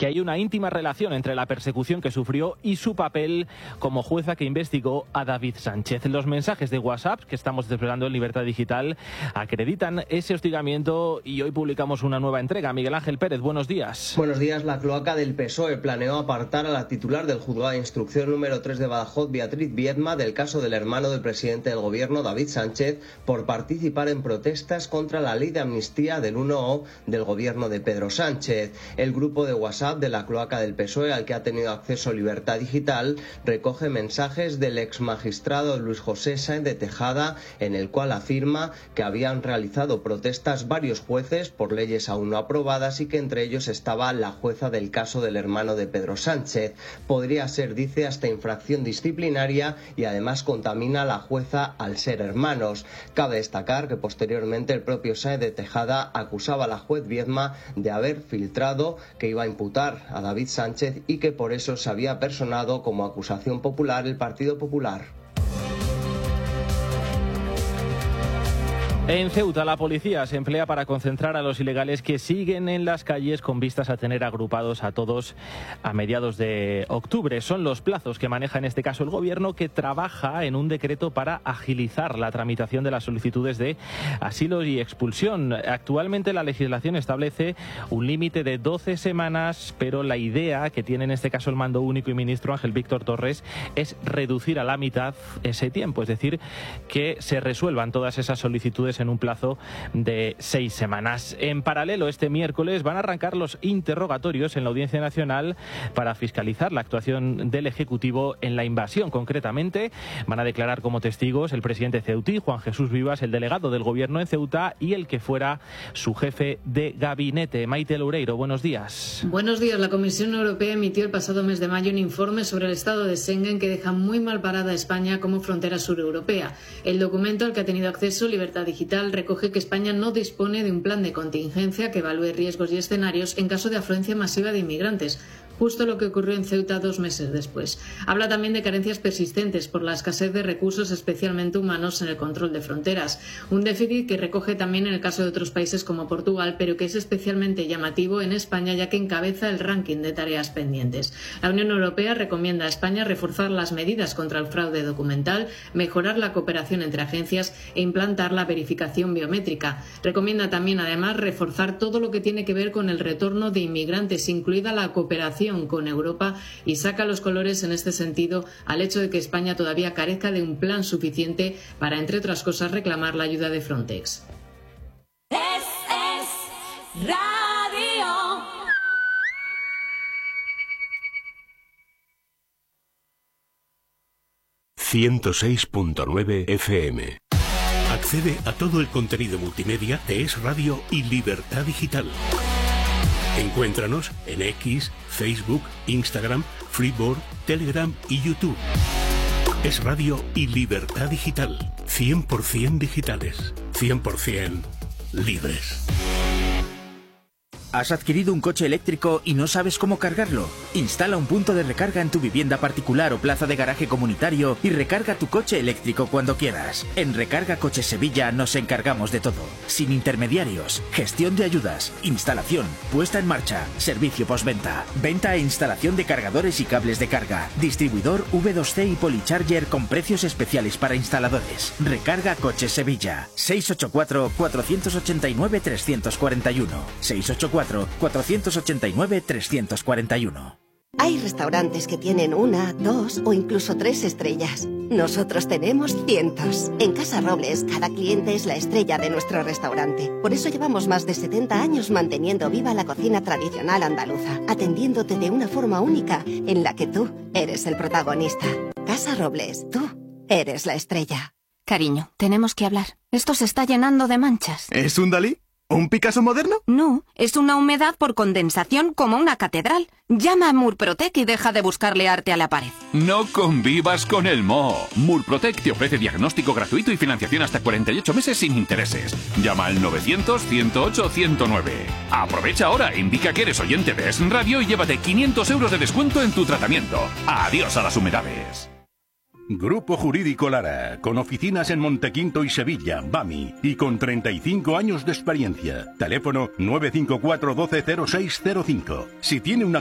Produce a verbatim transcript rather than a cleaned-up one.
que hay una íntima relación entre la persecución que sufrió y su papel como jueza que investigó a David Sánchez. Los mensajes de WhatsApp que estamos desplegando en Libertad Digital acreditan ese hostigamiento y hoy publicamos una nueva entrega. Miguel Ángel Pérez, buenos días. Buenos días. La cloaca del P S O E planeó apartar a la titular del juzgado de instrucción número tres de Badajoz, Beatriz Viedma, del caso del hermano del presidente del gobierno, David Sánchez, por participar en protestas contra la ley de amnistía del uno O del gobierno de Pedro Sánchez. El grupo de WhatsApp de la cloaca del P S O E, al que ha tenido acceso Libertad Digital, recoge mensajes del ex magistrado Luis José Sáenz de Tejada, en el cual afirma que habían realizado protestas varios jueces por leyes aún no aprobadas y que entre ellos estaba la jueza del caso del hermano de Pedro Sánchez. Podría ser, dice, hasta infracción disciplinaria y además contamina a la jueza al ser hermanos. Cabe destacar que posteriormente el propio Sáenz de Tejada acusaba a la juez Viedma de haber filtrado que iba a imputar a David Sánchez y que por eso se había personado como acusación popular el Partido Popular. En Ceuta, la policía se emplea para concentrar a los ilegales que siguen en las calles con vistas a tener agrupados a todos a mediados de octubre. Son los plazos que maneja en este caso el gobierno, que trabaja en un decreto para agilizar la tramitación de las solicitudes de asilo y expulsión. Actualmente la legislación establece un límite de doce semanas, pero la idea que tiene en este caso el mando único y ministro Ángel Víctor Torres es reducir a la mitad ese tiempo, es decir, que se resuelvan todas esas solicitudes en un plazo de seis semanas. En paralelo, este miércoles van a arrancar los interrogatorios en la Audiencia Nacional para fiscalizar la actuación del Ejecutivo en la invasión. Concretamente, van a declarar como testigos el presidente ceutí, Juan Jesús Vivas, el delegado del Gobierno en Ceuta y el que fuera su jefe de gabinete. Maite Loureiro, buenos días. Buenos días. La Comisión Europea emitió el pasado mes de mayo un informe sobre el estado de Schengen que deja muy mal parada a España como frontera sureuropea. El documento al que ha tenido acceso Libertad Digital recoge que España no dispone de un plan de contingencia que evalúe riesgos y escenarios en caso de afluencia masiva de inmigrantes, justo lo que ocurrió en Ceuta dos meses después. Habla también de carencias persistentes por la escasez de recursos, especialmente humanos, en el control de fronteras. Un déficit que recoge también en el caso de otros países como Portugal, pero que es especialmente llamativo en España, ya que encabeza el ranking de tareas pendientes. La Unión Europea recomienda a España reforzar las medidas contra el fraude documental, mejorar la cooperación entre agencias e implantar la verificación biométrica. Recomienda también, además, reforzar todo lo que tiene que ver con el retorno de inmigrantes, incluida la cooperación con Europa, y saca los colores en este sentido al hecho de que España todavía carezca de un plan suficiente para, entre otras cosas, reclamar la ayuda de Frontex. Es, es radio. ciento seis punto nueve F M. Accede a todo el contenido multimedia de Es Radio y Libertad Digital. Encuéntranos en X, Facebook, Instagram, Freeboard, Telegram y YouTube. Es Radio y Libertad Digital. cien por ciento digitales. cien por ciento libres. ¿Has adquirido un coche eléctrico y no sabes cómo cargarlo? Instala un punto de recarga en tu vivienda particular o plaza de garaje comunitario y recarga tu coche eléctrico cuando quieras. En Recarga Coches Sevilla nos encargamos de todo. Sin intermediarios, gestión de ayudas, instalación, puesta en marcha, servicio postventa, venta e instalación de cargadores y cables de carga, distribuidor V dos C y Polycharger con precios especiales para instaladores. Recarga Coches Sevilla. seis ocho cuatro, cuatro ocho nueve, tres cuatro uno. seis ocho cuatro, cuatro ocho nueve, tres cuatro uno. Hay restaurantes que tienen una, dos o incluso tres estrellas. Nosotros tenemos cientos. En Casa Robles, cada cliente es la estrella de nuestro restaurante. Por eso llevamos más de setenta años manteniendo viva la cocina tradicional andaluza, atendiéndote de una forma única en la que tú eres el protagonista. Casa Robles, tú eres la estrella. Cariño, tenemos que hablar. Esto se está llenando de manchas. ¿Es un Dalí? ¿Un Picasso moderno? No, es una humedad por condensación como una catedral. Llama a Murprotec y deja de buscarle arte a la pared. No convivas con el moho. Murprotec te ofrece diagnóstico gratuito y financiación hasta cuarenta y ocho meses sin intereses. Llama al novecientos, ciento ocho, ciento nueve. Aprovecha ahora, indica que eres oyente de Es Radio y llévate quinientos euros de descuento en tu tratamiento. Adiós a las humedades. Grupo Jurídico Lara, con oficinas en Montequinto y Sevilla, BAMI, y con treinta y cinco años de experiencia. Teléfono nueve cinco cuatro, uno dos, cero seis cero cinco. Si tiene una